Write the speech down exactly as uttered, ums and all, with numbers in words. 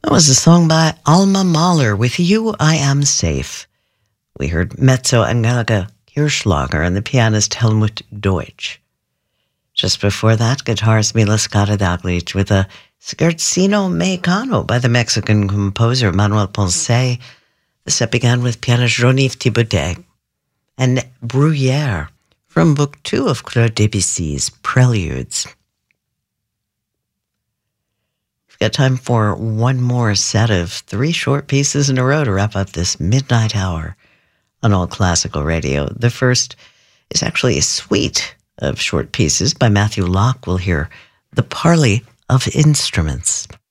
That was a song by Alma Mahler, With You I Am Safe. We heard mezzo Angelica Kirschlager and the pianist Helmut Deutsch. Just before that, guitarist Milos Karadaglic with a Scherzino Mexicano by the Mexican composer Manuel Ponce. The set began with pianist Jean-Yves Thibaudet and Bruyère from Book Two of Claude Debussy's Preludes. We've got time for one more set of three short pieces in a row to wrap up this midnight hour on All Classical Radio. The first is actually a suite of short pieces by Matthew Locke. We'll hear The Parley of Instruments.